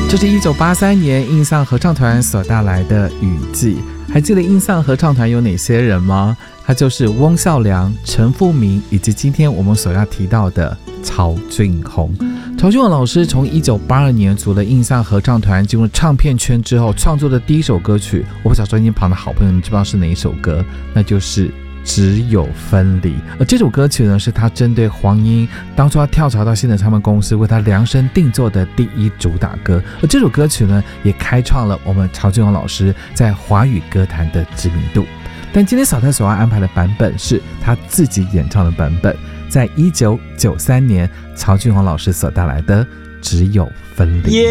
这是1983年印象合唱团所带来的《雨季》。还记得印象合唱团有哪些人吗？他就是翁孝良、陈富明，以及今天我们所要提到的曹俊宏。曹俊宏老师从1982年组了印象合唱团，进入唱片圈之后，创作的第一首歌曲，我不知道收音机旁的好朋友你知不知道是哪一首歌？那就是只有分离。而这首歌曲呢，是他针对黄英当初要跳槽到新的唱片公司为他量身定做的第一主打歌。而这首歌曲呢，也开创了我们曹俊宏老师在华语歌坛的知名度。但今天小太所要安排的版本是他自己演唱的版本，在1993年曹俊宏老师所带来的只有分离。